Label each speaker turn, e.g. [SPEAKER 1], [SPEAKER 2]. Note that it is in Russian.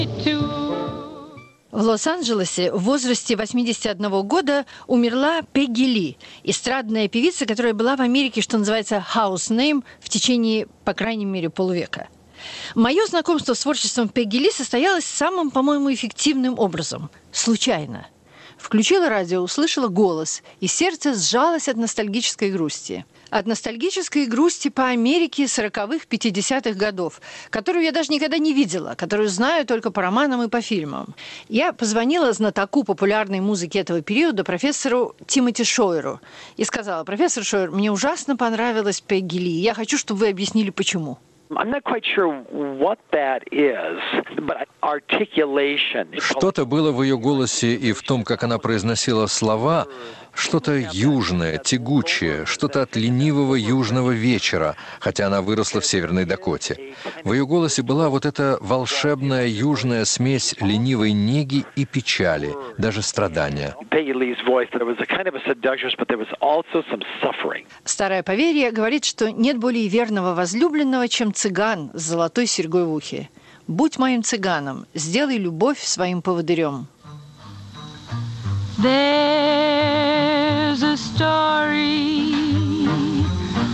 [SPEAKER 1] В Лос-Анджелесе в возрасте 81 года умерла Пегги Ли, эстрадная певица, которая была в Америке, что называется, house name, в течение, по крайней мере, полувека. Мое знакомство с творчеством Пегги Ли состоялось самым, по-моему, эффективным образом – случайно. Включила радио, услышала голос, и сердце сжалось от ностальгической грусти. От ностальгической грусти по Америке 40-х, 50-х годов, которую я даже никогда не видела, которую знаю только по романам и по фильмам. Я позвонила знатоку популярной музыки этого периода, профессору Тимоти Шойеру, и сказала: «Профессор Шойер, мне ужасно понравилась Пегги Ли. Я хочу, чтобы вы объяснили, почему».
[SPEAKER 2] Что-то было в ее голосе и в том, как она произносила слова, что-то южное, тягучее, что-то от ленивого южного вечера, хотя она выросла в Северной Дакоте. В ее голосе была вот эта волшебная южная смесь ленивой неги и печали, даже страдания.
[SPEAKER 1] Старое поверье говорит, что нет более верного возлюбленного, чем цыган с золотой серьгой в ухе. «Будь моим цыганом, сделай любовь своим поводырем».
[SPEAKER 3] There's a story